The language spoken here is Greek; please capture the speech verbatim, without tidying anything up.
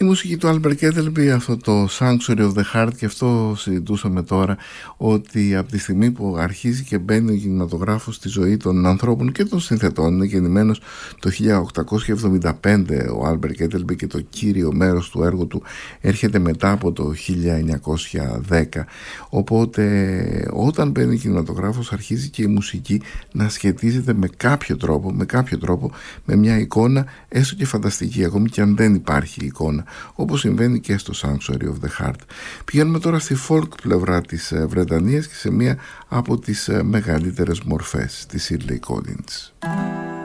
Η μουσική του Albert Kettelby, αυτό το Sanctuary of the Heart, και αυτό συζητούσαμε τώρα, ότι από τη στιγμή που αρχίζει και μπαίνει ο κινηματογράφος στη ζωή των ανθρώπων και των συνθετών, είναι γεννημένος το χίλια οκτακόσια εβδομήντα πέντε ο Albert Kettelby και το κύριο μέρος του έργου του έρχεται μετά από το χίλια εννιακόσια δέκα, οπότε όταν μπαίνει ο κινηματογράφος αρχίζει και η μουσική να σχετίζεται με κάποιο τρόπο, με κάποιο τρόπο με μια εικόνα, έστω και φανταστική, ακόμη και αν δεν υπάρχει εικόνα, όπως συμβαίνει και στο Sanctuary of the Heart. Πηγαίνουμε τώρα στη folk πλευρά της Βρετανίας και σε μία από τις μεγαλύτερες μορφές της Shirley Collins.